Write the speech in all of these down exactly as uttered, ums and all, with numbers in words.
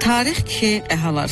Tarix ki ehalar.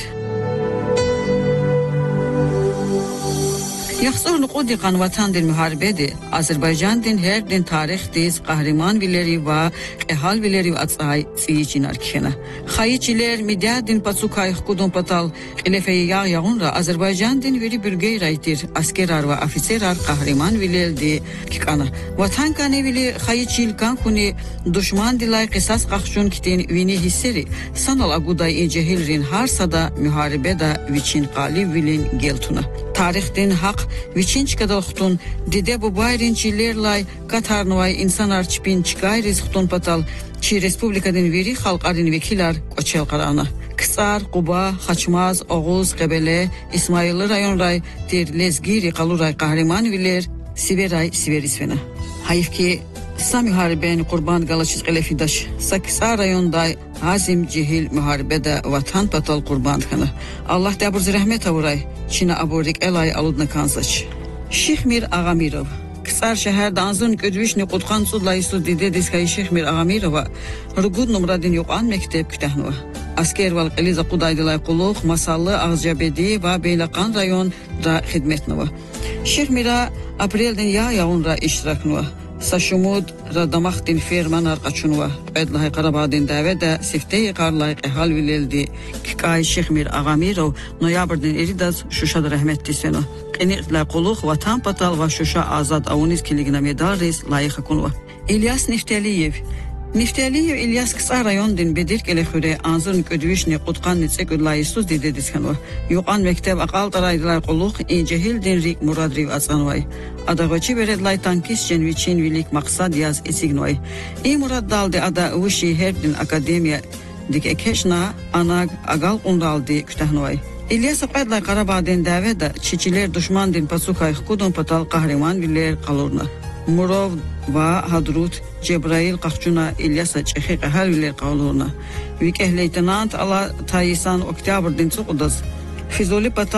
Yaxsor nuqudi qanvatan din müharibedi. Azerbaycan din her din tarix diz qahraman vileri va ehal vileri atsay tsiyichinar kena. Xayichiler midya din patsukay xudun patal qilefey yağ yağunra Azerbaycan din veri bürgey raytir askerar va ofiserar qahraman vileldi kikana. Vatan kane vili xayichil kan kuni düşman dilay qisas qaxshun kitin vini hisseri sanal aguday ecehilrin har sada müharibeda viçin qali vilin geltuna. Tarix din haq viçinç kadal xutun dide bu bayrinçilerlay Katarnuvay insan arçpin çıkayriz xutun patal çi respublikadın veri xalqarin vekilar qoçel qarana. Kısar, Quba, Xaçmaz, Oğuz, Qebele, İsmailli rayon ray ter lezgiri qaluray qahraman viler Siberay Siberisvena. Hayf ki sa mühariben qurban galaçız qelefidaş Saksa rayonday Azim cehil müharibede vatan patal qurban kana. Allah dabur rahmet avuray Çina aborik elay aludna kanzaç. Şihmir Ağamirov Kısar şehir danzın ködvişni qutqan sudlayısı dide diskayı Şihmir Ağamirova Rugud numradin yoqan mektep kütahnuva. Asker val qiliza qudaydilay quluq masallı Ağzabedi va Beylaqan rayon da xidmetnuva. Şihmira apreldin ya yağunra iştiraknuva. Saşumud radamaxtin fermanar qaçunva. Edlahay Qarabağdin davada siftey qarlay ehal vileldi. Kikay Şihmir Ağamirov noyabrdan eridas Şuşada rahmetli seno. Qeniqlay quluq vatan patal va Şuşa azad avuniz kiligina medaris layıqa kunva. İlyas Neftaliyev Neftaliyev İlyas Kısa rayondin bedirk elexure anzırın ködvişni qutqan nitsek layısuz dede diskanva. Yoqan mektep aqal taraydilay quluq incehildin rik muradriv atsanvay. Adağaçı veredlay tankis jenviçin vilik maqsad yaz esignoy. İ murad daldi ada uvişi herdin akademiya dik ekeşna anag agal qundaldi kütahnoy. İlyas Aqadlay Qarabağdin davada çiçiler düşman din pasukay xudun patal qahraman viler qalurna. Murov va Hadrut Cebrail Qaxçuna İlyasa çexi qahal viler qalurna. Vikeh leytenant ala Tayisan oktyabr din suqudaz. Fizoli patal